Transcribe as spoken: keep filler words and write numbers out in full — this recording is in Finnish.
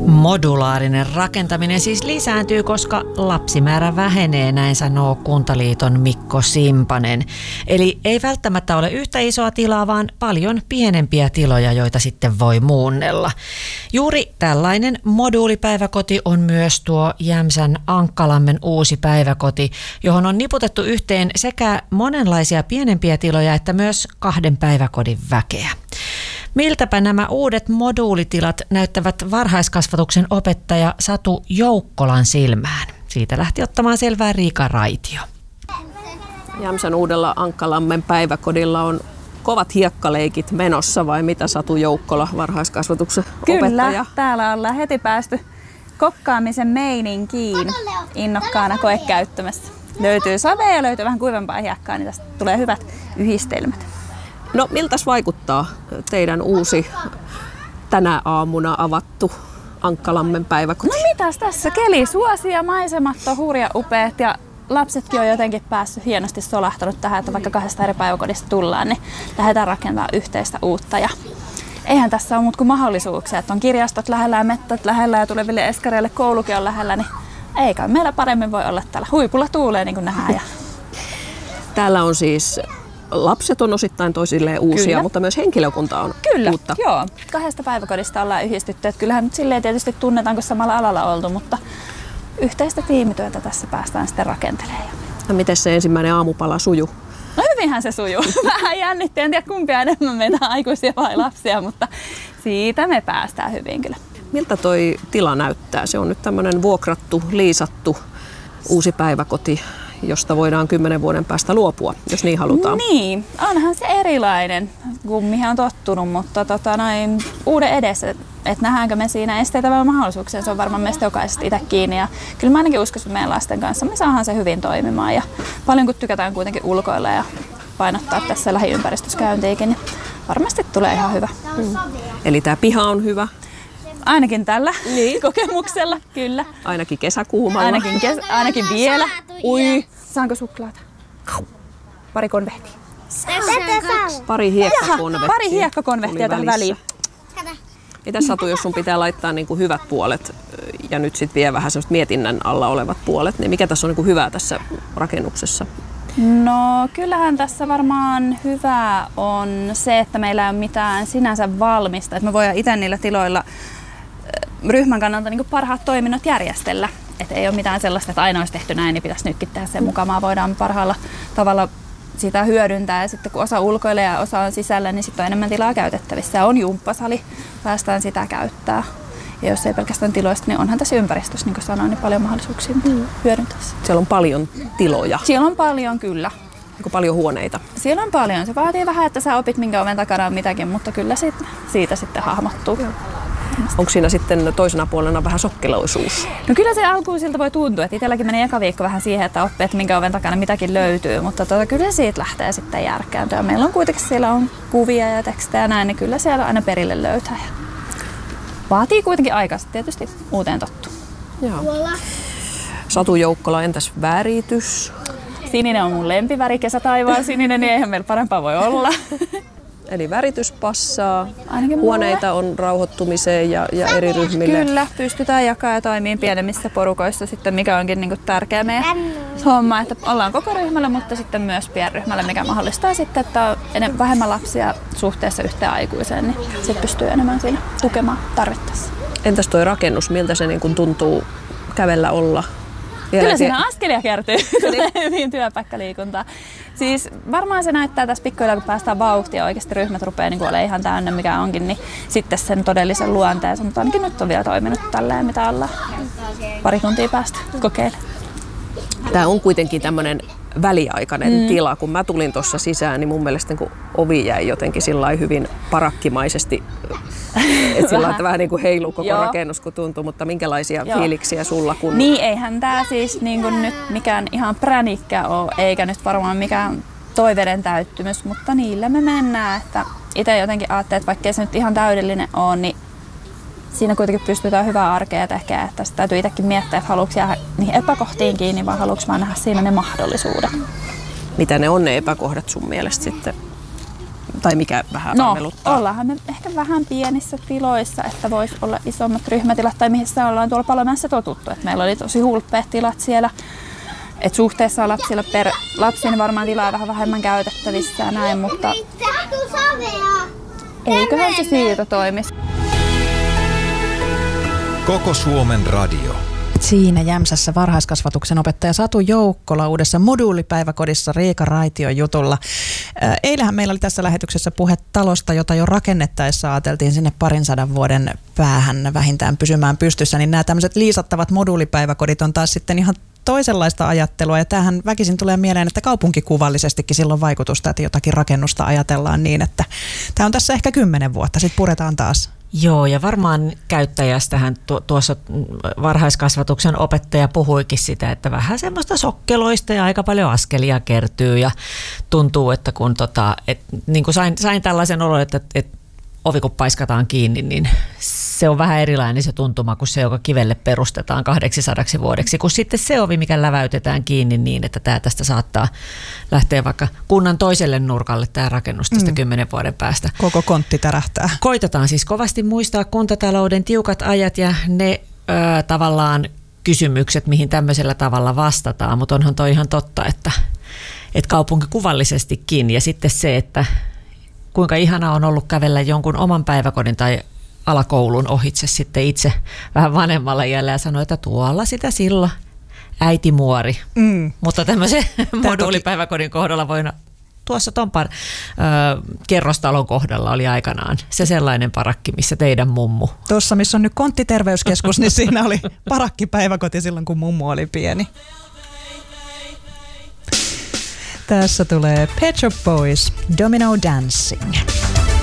Modulaarinen rakentaminen siis lisääntyy, koska lapsimäärä vähenee, näin sanoo Kuntaliiton Mikko Simpanen. Eli ei välttämättä ole yhtä isoa tilaa, vaan paljon pienempiä tiloja, joita sitten voi muunnella. Juuri tällainen moduulipäiväkoti on myös tuo Jämsän Ankkalammen uusi päiväkoti, johon on niputettu yhteen sekä monenlaisia pienempiä tiloja että myös kahden päiväkodin väkeä. Miltäpä nämä uudet moduulitilat näyttävät varhaiskasvatuksen opettaja Satu Joukkolan silmään? Siitä lähti ottamaan selvää Riika Raitio. Jämsän uudella Ankkalammen päiväkodilla on kovat hiekkaleikit menossa, vai mitä, Satu Joukkola, varhaiskasvatuksen Kyllä, opettaja? Kyllä, täällä ollaan heti päästy kokkaamisen meininkiin innokkaana koekäyttämässä. Löytyy savea ja löytyy vähän kuivempaa hiekkaa, niin tästä tulee hyvät yhdistelmät. No, miltäs vaikuttaa teidän uusi tänä aamuna avattu Ankkalammen päiväkoti? No mitäs tässä? Keli suosi ja maisemat on hurja upeat ja lapsetkin on jotenkin päässyt hienosti solahtanut tähän, että vaikka kahdesta eri päiväkodista tullaan, niin lähdetään rakentamaan yhteistä uutta. Ja eihän tässä ole muuta kuin mahdollisuuksia, että on kirjastot lähellä ja mettät lähellä ja tuleville eskareille koulukin on lähellä, niin eikä meillä paremmin voi olla täällä. Huipulla tuulee, niin kuin nähdään. Ja täällä on siis lapset on osittain toisilleen uusia, Kyllä. mutta myös henkilökunta on Kyllä, uutta. Joo. Kahdesta päiväkodista ollaan yhdistetty. Että kyllähän nyt silleen tietysti tunnetaan, kun samalla alalla oltu, mutta yhteistä tiimityötä tässä päästään sitten rakentelemaan. Ja miten se ensimmäinen aamupala sujuu? No hyvinhän se sujuu. Vähän jännitti, en tiedä kumpia enemmän meitä aikuisia vai lapsia, mutta siitä me päästään hyvin kyllä. Miltä toi tila näyttää? Se on nyt tämmöinen vuokrattu, liisattu uusi päiväkoti, josta voidaan kymmenen vuoden päästä luopua, jos niin halutaan. Niin, onhan se erilainen, kun mihin on tottunut, mutta tota, noin uuden edessä, että nähdäänkö me siinä esteitä vai mahdollisuuksia, se on varmaan meistä jokaisesta itse kiinni. Ja kyllä mä ainakin uskon, että meidän lasten kanssa me saadaan se hyvin toimimaan ja paljon kun tykätään kuitenkin ulkoilla ja painottaa tässä lähiympäristössä käyntiikin, niin varmasti tulee ihan hyvä. Mm. Eli tämä piha on hyvä? Ainakin tällä niin. kokemuksella, kyllä. Ainakin kesäkuumalla. Ainakin, kes- ainakin vielä. Ui, saanko suklaata? Pari konvehtia. Pari hiekkakonvehtia. Pari hiekkakonvehtia tähän väliin. Mitäs Satu, jos sun pitää laittaa niin kuin hyvät puolet ja nyt sitten vielä vähän semmoista mietinnän alla olevat puolet, niin mikä tässä on niin kuin hyvää tässä rakennuksessa? No kyllähän tässä varmaan hyvä on se, että meillä ei ole mitään sinänsä valmista. Että me voidaan itse niillä tiloilla ryhmän kannalta niin parhaat toiminnot järjestellä. Että ei ole mitään sellaista, että aina olisi tehty näin, niin pitäisi nytkin tehdä sen mukaan. Voidaan parhaalla tavalla sitä hyödyntää. Ja sitten kun osa ulkoilee ja osa on sisällä, niin sitten on enemmän tilaa käytettävissä. Ja on jumppasali, päästään sitä käyttää. Ja jos ei pelkästään tiloista, niin onhan tässä ympäristössä, niin kuin sanoin, niin paljon mahdollisuuksia mm. hyödyntää. Siellä on paljon tiloja. Siellä on paljon, kyllä. Onko paljon huoneita? Siellä on paljon. Se vaatii vähän, että sä opit minkä oven takana on mitäkin, mutta kyllä siitä, siitä sitten hahmottuu. Joo. Onko siinä sitten toisena puolena vähän sokkeloisuus? No kyllä se alkuun siltä voi tuntua, että itselläkin meni eka viikko vähän siihen, että oppii, että minkä oven takana mitäkin löytyy, mutta tota, kyllä se siitä lähtee sitten järkääntyä. Meillä on kuitenkin siellä on kuvia ja tekstejä ja näin, niin kyllä siellä aina perille löytää. Vaatii kuitenkin aikaa tietysti uuteen tottuu. Joo. Satu Joukkola, entäs väritys? Sininen on mun lempiväri, kesätaivaan sininen, niin eihän meillä parempaa voi olla. Eli väritys passaa, ainakin huoneita mulle on rauhoittumiseen ja, ja eri ryhmille. Kyllä, pystytään jakamaan ja toimimaan pienemmissä porukoissa sitten, mikä onkin niin kuin tärkeä meidän homma, että ollaan koko ryhmällä, mutta sitten myös pienryhmällä, mikä mahdollistaa sitten, että on vähemmän lapsia suhteessa yhteen aikuiseen, niin sitten pystyy enemmän siinä tukemaan tarvittaessa. Entäs toi rakennus, miltä se niin kuin tuntuu kävellä olla? Vielä Kyllä siinä askelia kertyy, tulee hyvin työpaikkaliikuntaa. Siis varmaan se näyttää tässä pikkuhiljaa, kun päästään vauhtia, oikeasti ryhmät rupeaa niin olemaan ihan täynnä, mikä onkin, niin sitten sen todellisen luonteensa. Mutta ainakin nyt on vielä toiminut tälleen, mitä ollaan pari tuntia päästä kokeilemaan. Tämä on kuitenkin tämmöinen väliaikainen mm. tila. Kun mä tulin tuossa sisään, niin mun mielestä kun ovi jäi jotenkin sillai hyvin parakkimaisesti. Että sillä että vähän niin kuin heiluu koko Joo. rakennus, kun tuntuu, mutta minkälaisia Joo. fiiliksiä sulla? Kun... Niin, eihän tämä siis niin kuin nyt mikään ihan pränikkä ole, eikä nyt varmaan mikään toiveiden täyttymys, mutta niillä me mennään. Että itse jotenkin ajattelin, että vaikkei se nyt ihan täydellinen ole, niin siinä kuitenkin pystytään hyvää arkea tekemään. Että sitä täytyy itsekin miettiä, että haluatko jäädä niihin epäkohtiin kiinni vai haluatko vaan nähdä siinä ne mahdollisuudet. Mitä ne on ne epäkohdat sun mielestä sitten? Tai mikä vähän no, arveluttaa? Ollaanhan me ehkä vähän pienissä tiloissa, että voisi olla isommat ryhmätilat tai missä ollaan tuolla Palomäessä totuttu. Et meillä oli tosi hulppeat tilat siellä. Et suhteessa lapsilla per lapsi, niin varmaan tilaa vähän vähemmän käytettävissä ja näin, mutta eiköhän se siitä toimisi. Koko Suomen radio. Siinä Jämsässä varhaiskasvatuksen opettaja Satu Joukkola uudessa moduulipäiväkodissa Riika Raition jutulla. Eilähän meillä oli tässä lähetyksessä puhe talosta, jota jo rakennettaessa ajateltiin sinne parin sadan vuoden päähän vähintään pysymään pystyssä, niin nämä tämmöiset liisattavat moduulipäiväkodit on taas sitten ihan toisenlaista ajattelua, ja tämähän väkisin tulee mieleen, että kaupunkikuvallisestikin silloin vaikutusta, että jotakin rakennusta ajatellaan niin, että tämä on tässä ehkä kymmenen vuotta, sitten puretaan taas. Joo, ja varmaan käyttäjästähän tu- tuossa varhaiskasvatuksen opettaja puhuikin sitä, että vähän semmoista sokkeloista ja aika paljon askelia kertyy, ja tuntuu, että kun tota, et, niin kuin sain, sain tällaisen olon, että et, ovi kun paiskataan kiinni, niin se on vähän erilainen se tuntuma kuin se, joka kivelle perustetaan kahdeksisadaksi vuodeksi, kun sitten se ovi, mikä läväytetään kiinni niin, että tämä tästä saattaa lähteä vaikka kunnan toiselle nurkalle tämä rakennus tästä mm. kymmenen vuoden päästä. Koko kontti tärähtää. Koitetaan siis kovasti muistaa kuntatalouden tiukat ajat ja ne ö, tavallaan kysymykset, mihin tämmöisellä tavalla vastataan, mutta onhan toi ihan totta, että, että kaupunkikuvallisestikin ja sitten se, että kuinka ihanaa on ollut kävellä jonkun oman päiväkodin tai alakoulun ohitse sitten itse vähän vanhemmalla iällä ja sanoi, että tuolla sitä silloin äiti muori. Mm. Mutta tämmöisen moduulipäiväkodin kohdalla voi tuossa Tompan ö, kerrostalon kohdalla oli aikanaan se sellainen parakki, missä teidän mummu. Tuossa, missä on nyt konttiterveyskeskus, niin siinä oli parakkipäiväkoti silloin, kun mummu oli pieni. Tässä tulee Pet Shop Boys, Domino Dancing.